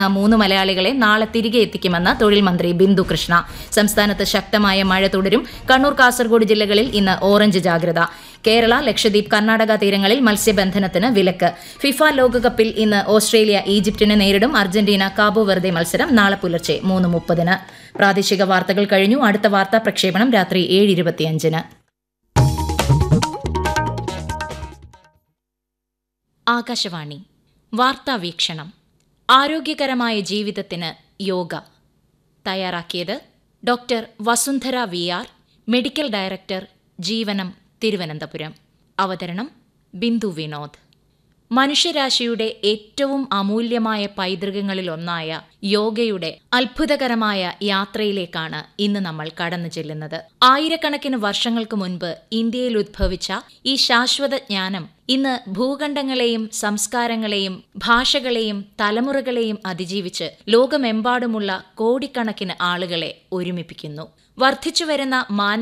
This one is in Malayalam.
3 മലയാളികളെ നാളെ തിരികെ എത്തിക്കുമെന്ന് തൊഴിൽ മന്ത്രി ബിന്ദു കൃഷ്ണ. സംസ്ഥാനത്ത് ശക്തമായ മഴ തുടരും. കണ്ണൂർ, കാസർഗോഡ് ജില്ലകളിൽ ഇന്ന് ഓറഞ്ച് ജാഗ്രത. കേരള, ലക്ഷദ്വീപ്, കർണാടക തീരങ്ങളിൽ മത്സ്യബന്ധനത്തിന് വിലക്ക്. ഫിഫ ലോകകപ്പിൽ ഇന്ന് ഓസ്ട്രേലിയ ഈജിപ്തിനെ നേരിടും. അർജന്റീന കാബോ വെർദെ മത്സരം നാളെ പുലർച്ചെ 3:30. പ്രാദേശിക വാർത്തകൾ കഴിഞ്ഞു. അടുത്ത വാർത്താ പ്രക്ഷേപണം രാത്രി 7:25. ആകാശവാണി വാർത്താ വീക്ഷണം. ആരോഗ്യകരമായ ജീവിതത്തിന് യോഗ. തയ്യാറാക്കിയത് doctor Vasundhara VR, medical director, ജീവനം, തിരുവനന്തപുരം. അവതരണം ബിന്ദു വിനോദ്. മനുഷ്യരാശിയുടെ ഏറ്റവും അമൂല്യമായ പൈതൃകങ്ങളിലൊന്നായ യോഗയുടെ അത്ഭുതകരമായ യാത്രയിലേക്കാണ് ഇന്ന് നമ്മൾ കടന്നു ചെല്ലുന്നത്. ആയിരക്കണക്കിന് വർഷങ്ങൾക്ക് മുൻപ് ഇന്ത്യയിൽ ഉദ്ഭവിച്ച ഈ ശാശ്വത ജ്ഞാനം ഇന്ന് ഭൂഖണ്ഡങ്ങളെയും സംസ്കാരങ്ങളെയും ഭാഷകളെയും തലമുറകളെയും അതിജീവിച്ച് ലോകമെമ്പാടുമുള്ള കോടിക്കണക്കിന് ആളുകളെ ഒരുമിപ്പിക്കുന്നു. വർദ്ധിച്ചുവരുന്ന